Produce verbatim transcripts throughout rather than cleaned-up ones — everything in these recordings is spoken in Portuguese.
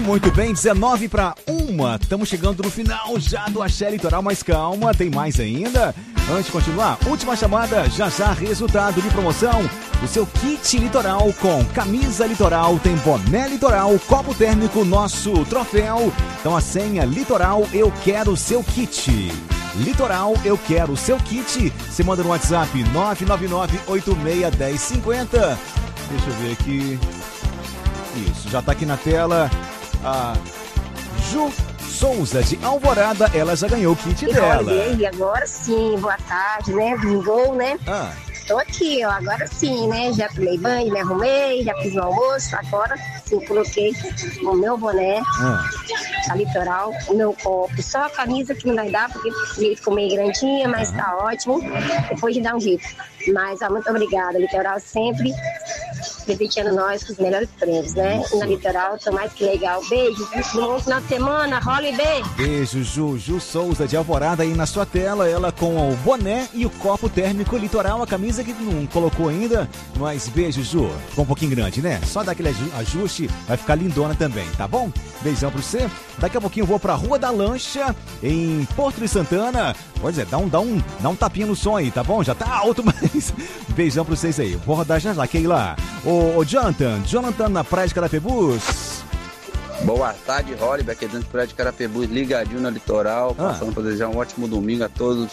Muito bem, dezenove para uma. Estamos chegando no final já do Axé Litoral, mas calma, tem mais ainda. Antes de continuar, última chamada, já já resultado de promoção. O seu kit litoral com camisa litoral, tem boné litoral, copo térmico, nosso troféu. Então a senha litoral, eu quero o seu kit. Litoral, eu quero o seu kit. Você manda no WhatsApp nove nove nove oito seis um zero cinco zero. Deixa eu ver aqui. Isso, já tá aqui na tela. A Ju Souza de Alvorada, ela já ganhou o kit e dela. E agora sim, boa tarde, né? Vingou, né? Ah. Tô aqui, ó, agora sim, né? Já tomei banho, me arrumei, já fiz o almoço, agora sim, coloquei o meu boné, ah. a litoral, o meu copo. Só a camisa que não vai dar, porque ficou meio grandinha, mas ah. tá ótimo. Depois de dar um jeito. Mas, ó, muito obrigada, litoral sempre presenteando nós com os melhores prêmios, né? E na litoral, tô mais que legal. Beijo, bom final de semana, rola e beijo. Beijo, Ju, Ju Souza de Alvorada aí na sua tela, ela com o boné e o copo térmico litoral, a camisa que não colocou ainda, mas beijo, Ju. Ficou um pouquinho grande, né? Só dar aquele ajuste, vai ficar lindona também, tá bom? Beijão pra você. Daqui a pouquinho eu vou pra Rua da Lancha, em Porto de Santana. Pode dizer, dá um, dá um, dá um tapinha no som aí, tá bom? Já tá alto, mas beijão pra vocês aí. Vou rodar já já, Keila. Ô, ô Jonathan, Jonathan na Praia de Carapebus. Boa tarde, Holly, aqui dentro da Praia de Carapebus, ligadinho na Litoral, ah. passando para desejar um ótimo domingo a todos.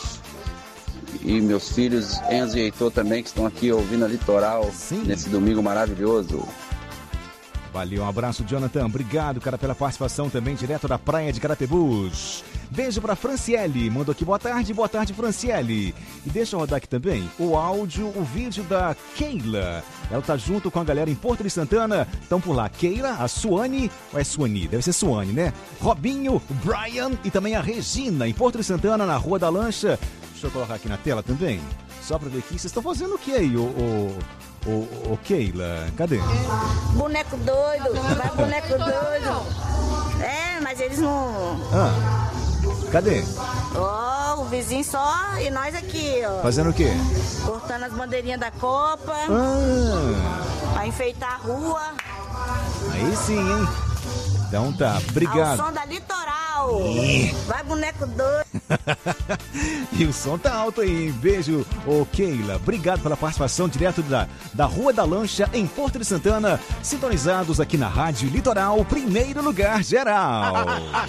E meus filhos, Enzo e Heitor também, que estão aqui ouvindo a Litoral. Sim. Nesse domingo maravilhoso. Valeu, um abraço, Jonathan. Obrigado, cara, pela participação também, direto da Praia de Carapebus. Beijo pra Franciele. Mandou aqui, boa tarde, boa tarde, Franciele. E deixa eu rodar aqui também o áudio, o vídeo da Keila. Ela tá junto com a galera em Porto de Santana. Estão por lá, Keila, a Suane, ou é Suani? Deve ser Suane, né? Robinho, o Brian e também a Regina, em Porto de Santana, na Rua da Lancha. Deixa eu colocar aqui na tela também, só pra ver aqui. Vocês estão fazendo o que aí, ô... ô... Ô, ô, Keila, cadê? Boneco doido, vai boneco doido. É, mas eles não... Ah, cadê? Ó, oh, o vizinho só e nós aqui, ó. Fazendo o quê? Cortando as bandeirinhas da Copa. Ah. Pra enfeitar a rua. Aí sim, hein? Então tá, obrigado. Ao som da Litoral. E... vai boneco doido. E o som tá alto aí. Beijo, ô Keila. Obrigado pela participação direto da, da Rua da Lancha, em Porto de Santana. Sintonizados aqui na Rádio Litoral, primeiro lugar geral.